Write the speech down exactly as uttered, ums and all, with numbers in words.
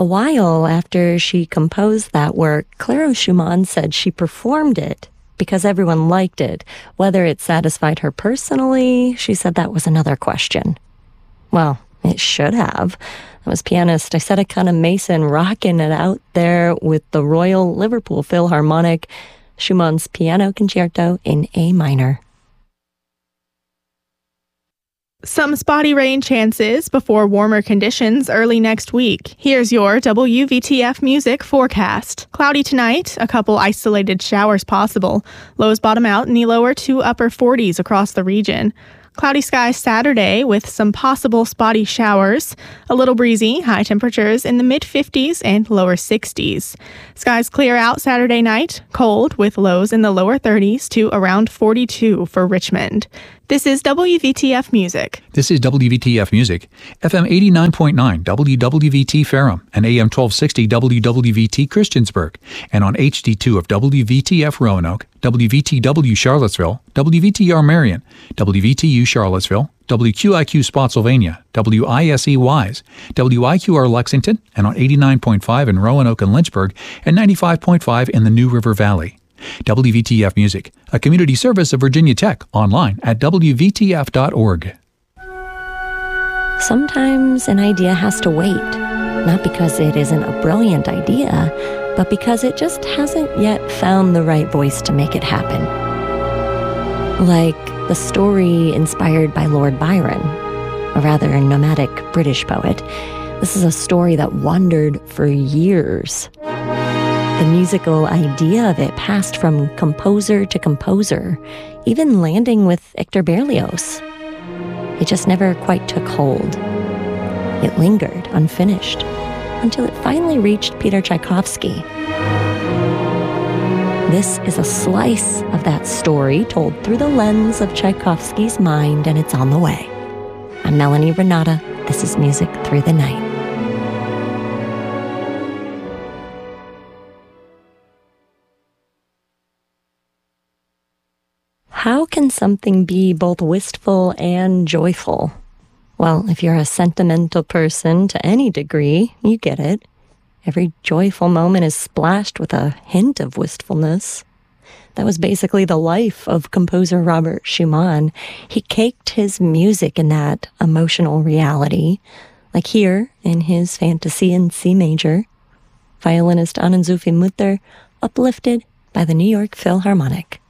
A while after she composed that work, Clara Schumann said she performed it because everyone liked it. Whether it satisfied her personally, she said that was another question. Well, it should have. That was pianist Isetta Cunham Mason rocking it out there with the Royal Liverpool Philharmonic, Schumann's Piano Concerto in A minor. Some spotty rain chances before warmer conditions early next week. Here's your W V T F music forecast. Cloudy tonight, a couple isolated showers possible. Lows bottom out in the lower to upper forties across the region. Cloudy skies Saturday with some possible spotty showers. A little breezy, high temperatures in the mid-fifties and lower sixties. Skies clear out Saturday night, cold with lows in the lower thirties to around forty-two for Richmond. This is W V T F Music. This is W V T F Music, F M eighty-nine point nine W W V T Ferrum and A M twelve sixty W W V T Christiansburg, and on H D two of W V T F Roanoke, W V T W Charlottesville, W V T R Marion, W V T U Charlottesville, W Q I Q Spotsylvania, W I S E Wise, W I Q R Lexington, and on eighty-nine point five in Roanoke and Lynchburg, and ninety-five point five in the New River Valley. W V T F Music, a community service of Virginia Tech, online at W V T F dot org. Sometimes an idea has to wait, not because it isn't a brilliant idea, but because it just hasn't yet found the right voice to make it happen. Like the story inspired by Lord Byron, a rather nomadic British poet. This is a story that wandered for years. The musical idea of it passed from composer to composer, even landing with Hector Berlioz. It just never quite took hold. It lingered unfinished until it finally reached Peter Tchaikovsky. This is a slice of that story told through the lens of Tchaikovsky's mind, and it's on the way. I'm Melanie Renata. This is Music Through the Night. How can something be both wistful and joyful? Well, if you're a sentimental person to any degree, you get it. Every joyful moment is splashed with a hint of wistfulness. That was basically the life of composer Robert Schumann. He caked his music in that emotional reality, like here in his Fantasy in C major. Violinist Anand Zufi Mutter, uplifted by the New York Philharmonic.